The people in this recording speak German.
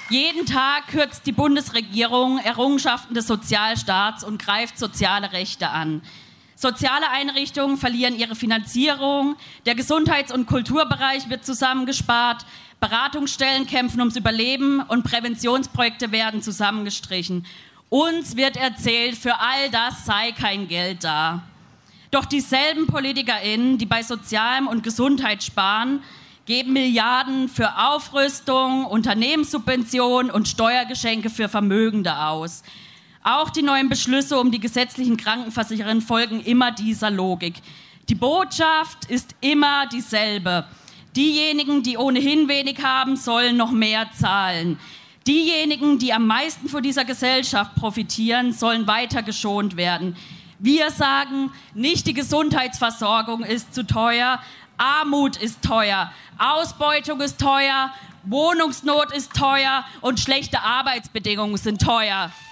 Jeden Tag kürzt die Bundesregierung Errungenschaften des Sozialstaats und greift soziale Rechte an. Soziale Einrichtungen verlieren ihre Finanzierung, der Gesundheits- und Kulturbereich wird zusammengespart, Beratungsstellen kämpfen ums Überleben und Präventionsprojekte werden zusammengestrichen. Uns wird erzählt, für all das sei kein Geld da. Doch dieselben PolitikerInnen, die bei Sozialem und Gesundheit sparen, geben Milliarden für Aufrüstung, Unternehmenssubventionen und Steuergeschenke für Vermögende aus. Auch die neuen Beschlüsse um die gesetzlichen Krankenversicherungen folgen immer dieser Logik. Die Botschaft ist immer dieselbe. Diejenigen, die ohnehin wenig haben, sollen noch mehr zahlen. Diejenigen, die am meisten von dieser Gesellschaft profitieren, sollen weiter geschont werden. Wir sagen, nicht die Gesundheitsversorgung ist zu teuer, Armut ist teuer, Ausbeutung ist teuer, Wohnungsnot ist teuer und schlechte Arbeitsbedingungen sind teuer.